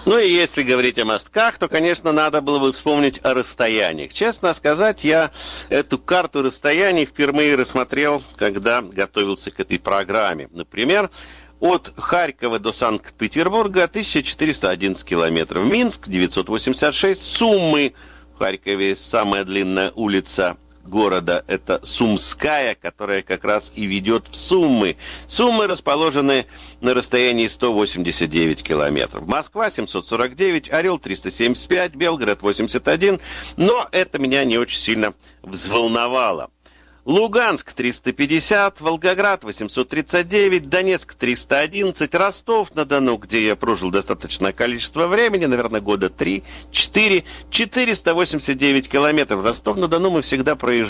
Ну и если говорить о мостках, то, конечно, надо было бы вспомнить о расстояниях. Честно сказать, я эту карту расстояний впервые рассмотрел, когда готовился к этой программе. Например, от Харькова до Санкт-Петербурга 1411 километров, Минск 986, Сумы, в Харькове самая длинная улица города, это Сумская, которая как раз и ведет в Сумы. Сумы расположены на расстоянии 189 километров. Москва 749, Орел 375, Белгород 81, но это меня не очень сильно взволновало. Луганск 350, Волгоград 839, Донецк 311, Ростов-на-Дону, где я прожил достаточное количество времени, наверное, года 3-4, 489 километров. Ростов-на-Дону мы всегда проезжаем